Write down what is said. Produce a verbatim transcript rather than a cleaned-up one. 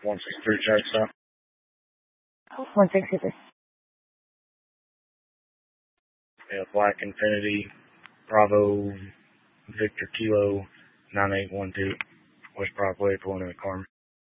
one six three chart stop. one sixty-three. Yeah, Black Infinity, Bravo, Victor Kilo, nine eight one two, West Broadway, pulling in the Carmen.